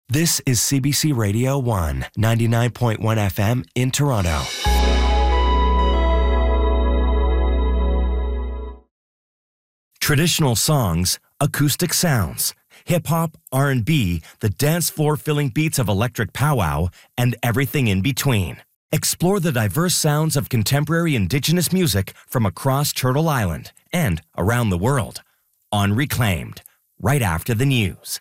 This is CBC Radio 1, 99.1 FM in Toronto. Traditional songs, acoustic sounds, hip-hop, R&B, the dance floor-filling beats of electric powwow, and everything in between. Explore the diverse sounds of contemporary Indigenous music from across Turtle Island and around the world on Reclaimed, right after the news.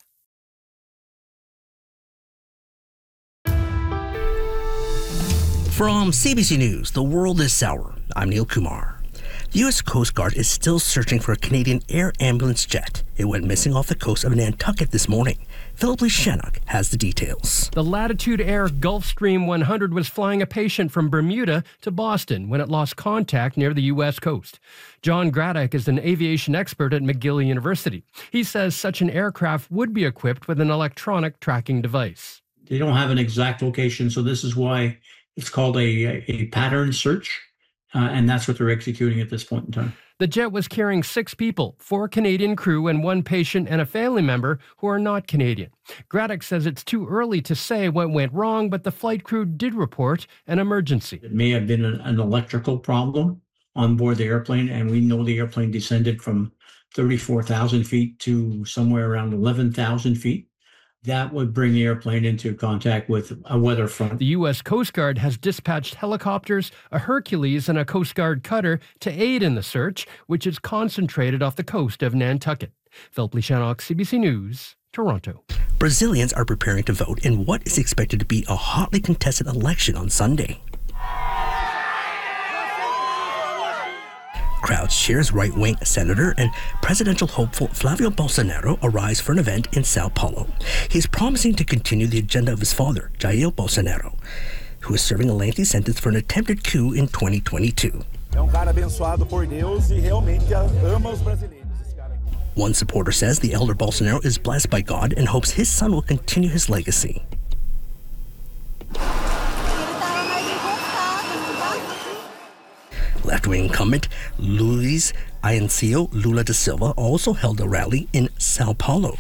From CBC News, the world is sour. I'm Neil Kumar. The U.S. Coast Guard is still searching for a Canadian air ambulance jet. It went missing off the coast of Nantucket this morning. Philip Lishanuk has the details. The Latitude Air Gulfstream 100 was flying a patient from Bermuda to Boston when it lost contact near the U.S. coast. John Graddock is an aviation expert at McGill University. He says such an aircraft would be equipped with an electronic tracking device. They don't have an exact location, so this is why it's called a pattern search. And that's what they're executing at this point in time. The jet was carrying 6 people, 4 Canadian crew and 1 patient and a family member who are not Canadian. Graddock says it's too early to say what went wrong, but the flight crew did report an emergency. It may have been an electrical problem on board the airplane, and we know the airplane descended from 34,000 feet to somewhere around 11,000 feet. That would bring the airplane into contact with a weather front. The U.S. Coast Guard has dispatched helicopters, a Hercules, and a Coast Guard cutter to aid in the search, which is concentrated off the coast of Nantucket. Philip Lishanuk, CBC News, Toronto. Brazilians are preparing to vote in what is expected to be a hotly contested election on Sunday. Crowds cheers right-wing senator and presidential hopeful Flavio Bolsonaro arrives for an event in Sao Paulo. He's promising to continue the agenda of his father, Jair Bolsonaro, who is serving a lengthy sentence for an attempted coup in 2022. One supporter says the elder Bolsonaro is blessed by God and hopes his son will continue his legacy. Left-wing incumbent Luiz Inácio Lula da Silva also held a rally in Sao Paulo.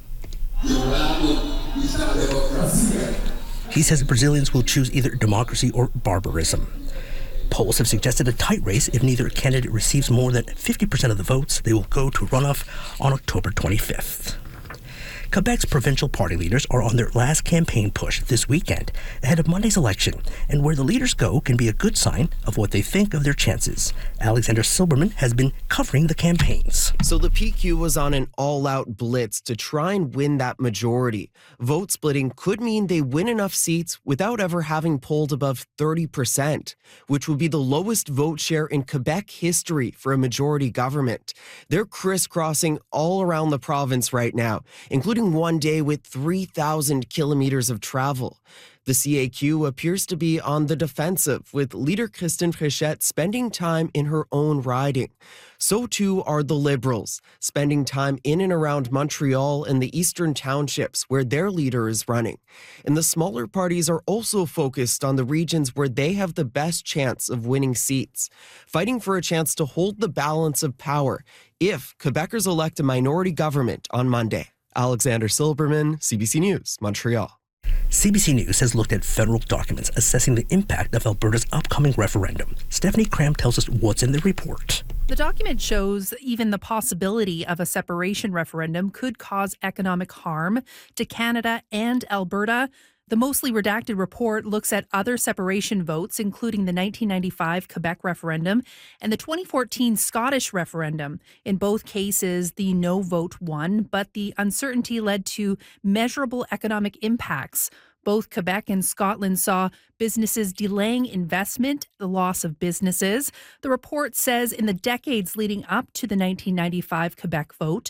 He says Brazilians will choose either democracy or barbarism. Polls have suggested a tight race. If neither candidate receives more than 50% of the votes, they will go to runoff on October 25th. Quebec's provincial party leaders are on their last campaign push this weekend ahead of Monday's election, and where the leaders go can be a good sign of what they think of their chances. Alexander Silberman has been covering the campaigns. So the PQ was on an all-out blitz to try and win that majority. Vote splitting could mean they win enough seats without ever having polled above 30%, which would be the lowest vote share in Quebec history for a majority government. They're crisscrossing all around the province right now, including one day with 3,000 kilometers of travel. The CAQ appears to be on the defensive, with leader Christine Fréchette spending time in her own riding. So too are the Liberals, spending time in and around Montreal and the eastern townships where their leader is running. And the smaller parties are also focused on the regions where they have the best chance of winning seats, fighting for a chance to hold the balance of power if Quebecers elect a minority government on Monday. Alexander Silberman, CBC News, Montreal. CBC News has looked at federal documents assessing the impact of Alberta's upcoming referendum. Stephanie Cram tells us what's in the report. The document shows even the possibility of a separation referendum could cause economic harm to Canada and Alberta. The mostly redacted report looks at other separation votes, including the 1995 Quebec referendum and the 2014 Scottish referendum. In both cases, the no vote won, but the uncertainty led to measurable economic impacts. Both Quebec and Scotland saw businesses delaying investment, the loss of businesses. The report says in the decades leading up to the 1995 Quebec vote,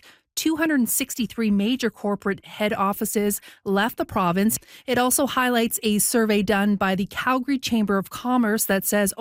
263 major corporate head offices left the province. It also highlights a survey done by the Calgary Chamber of Commerce that says